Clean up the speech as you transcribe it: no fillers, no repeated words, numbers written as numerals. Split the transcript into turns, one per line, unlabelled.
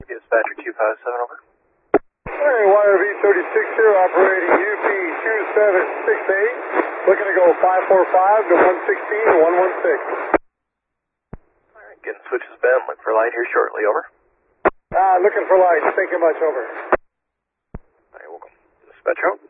Dispatcher 257, over.
Hey, YRV-36 here, operating UP-2768. Looking to go 545 to 116 to 116.
Alright, getting switches bent. Look for light here shortly, over.
Looking for lights. Thank you much, over.
Alright, welcome. Dispatcher out.